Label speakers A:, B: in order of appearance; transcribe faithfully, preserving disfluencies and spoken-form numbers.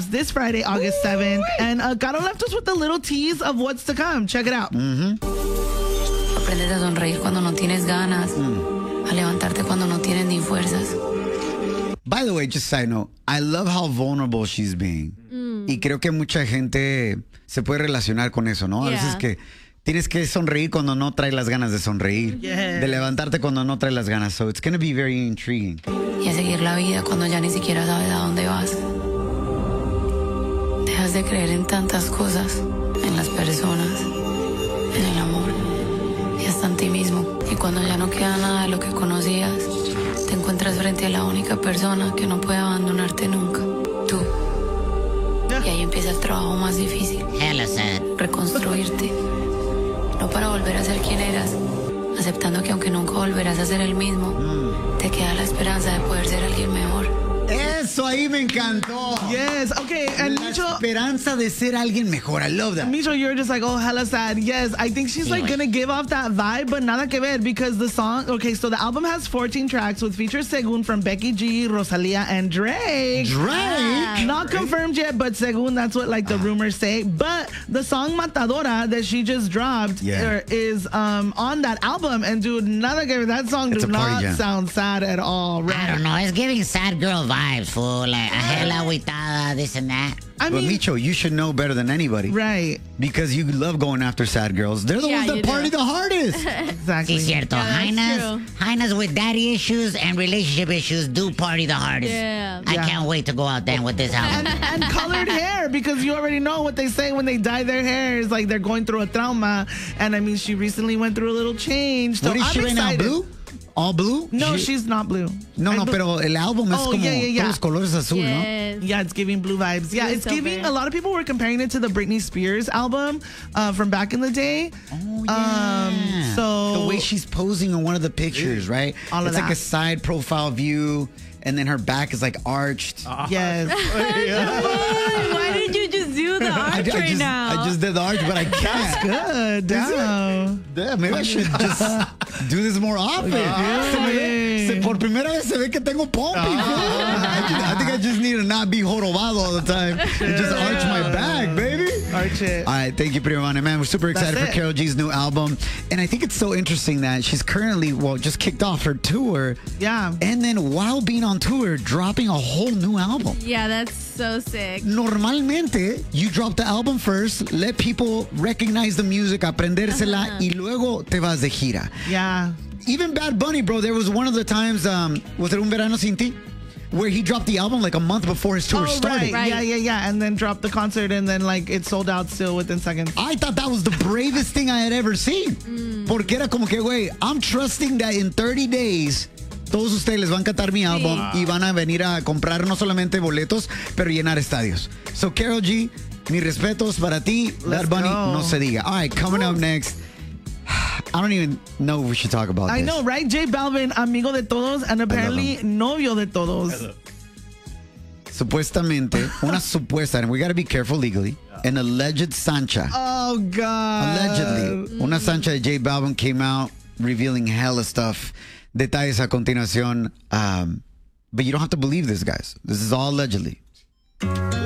A: drops this Friday, August seventh. And uh, Caro left us with a little tease of what's to come. Check it out.
B: Mm-hmm.
C: Aprendes a sonreír cuando no tienes ganas, mm. a levantarte cuando no tienes ni fuerzas.
B: By the way, just side note, I love how vulnerable she's being. Mm. Y creo que mucha gente se puede relacionar con eso, ¿no? A
D: Yeah.
B: veces que tienes que sonreír cuando no traes las ganas de sonreír.
A: Yes.
B: De levantarte cuando no traes las ganas. So it's going to be very intriguing.
C: Y a seguir la vida cuando ya ni siquiera sabes a dónde vas. Dejas de creer en tantas cosas, en las personas, en el amor y hasta en ti mismo. Y cuando ya no queda nada de lo que conocías, te encuentras frente a la única persona que no puede abandonarte nunca, tú. Y ahí empieza el trabajo más difícil.
E: Hella sad.
C: Reconstruirte. No para volver a ser quien eras, aceptando que aunque nunca volverás a ser el mismo, mm. te queda la esperanza de poder ser alguien mejor.
B: Eso ahí me encantó.
A: Yes. Okay. And
B: La
A: Micho,
B: esperanza de ser alguien mejor. I love that.
A: Micho, you're just like, oh, hella sad. Yes, I think she's like gonna give off that vibe, but nada que ver because the song, okay, so the album has fourteen tracks with features Según from Becky G, Rosalia, and Drake.
B: Drake?
A: Not confirmed yet, but Según, that's what like the rumors say. But the song Matadora that she just dropped
B: Yeah.
A: er, is um, on that album. And dude, nada que ver. That song
B: It's
A: does
B: a party
A: not
B: jam.
A: sound sad at all. Right?
E: I don't know. It's giving sad girl vibes, fool. Like, a hella agüitada, this and that.
A: I
B: But
A: mean,
B: Micho, you should know better than anybody.
A: right.
B: Because you love going after sad girls. They're the
D: Yeah,
B: ones that
D: you
B: party
D: do.
B: the hardest.
A: Exactly.
E: Sí, cierto.
D: Yeah, that's
E: Hyenas, hyenas with daddy issues and relationship issues do party the hardest.
D: Yeah.
E: I
A: Yeah.
E: can't wait to go out there with this album.
A: and, and colored hair because you already know what they say when they dye their hair is like they're going through a trauma. And I mean, she recently went through a little change. So
B: What is
A: I'm
B: she right now,
A: excited.
B: blue? All blue?
A: No,
B: She-
A: she's not blue.
B: No,
A: I
B: no,
A: bel-
B: pero el álbum es
A: Oh,
B: como
A: yeah, yeah, yeah.
B: todos los colores azul, ¿no?
D: Yes.
A: Yeah, it's giving blue vibes. Yeah,
D: Blue
A: it's
D: silver.
A: giving. A lot of people were comparing it to the Britney Spears album uh, from back in the day.
B: Oh, yeah.
A: Um, so
B: the way she's posing in one of the pictures, right?
A: All of
B: it's like
A: that.
B: a side profile view, and then her back is like arched.
A: yes,
D: Why did you just do the
B: I,
D: arch
B: I
D: right
B: just,
D: now?
B: I just did the arch, but I can't.
A: good. Damn.
B: Yeah, maybe I should just do this more often. Se me ve- se- por primera vez se ve que tengo pumping. I, just- I think I just need to not be jorobado all the time and just arch my back, baby.
A: Arch it.
B: All right, thank you, Priyavana. Man, we're super excited
A: That's
B: for
A: it.
B: Karol G's new album. And I think it's so interesting that she's currently, well, just kicked off her tour.
A: Yeah.
B: And then while being on tour, dropping a whole new album.
D: Yeah, that's so sick.
B: Normalmente, you drop the album first, let people recognize the music, aprendérsela, y luego te vas de gira.
A: Yeah.
B: Even Bad Bunny, bro, there was one of the times, um, was it Un Verano Sin Ti? Where he dropped the album like a month before his tour
A: Oh,
B: started.
A: right.
D: Right.
A: Yeah, yeah, yeah. And then dropped the concert, and then like it sold out still within seconds.
B: I thought that was the bravest thing I had ever seen.
D: Mm.
B: Porque era como que, güey, I'm trusting that in thirty days, todos ustedes les van a cantar mi álbum y van a venir a comprar no solamente boletos, pero llenar estadios. So, Karol G, mis respetos para ti.
A: Let's
B: Bad Bunny,
A: go.
B: no se diga. All right, coming up next. I don't even know if we should talk about
A: I
B: this.
A: know, right? J Balvin, amigo de todos, and apparently novio de todos.
B: Supuestamente, una supuesta, and we got to be careful legally, an alleged Sancha.
A: Oh God.
B: Allegedly, una Sancha de J Balvin came out revealing hella stuff. Detalles a continuación. Um, but you don't have to believe this, guys. This is all allegedly.